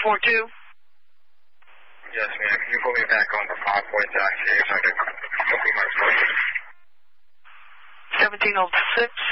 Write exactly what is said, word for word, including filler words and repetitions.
four two? Yes, ma'am. Can you put me back on the five-point taxi so I can complete my appointment? seventeen oh six?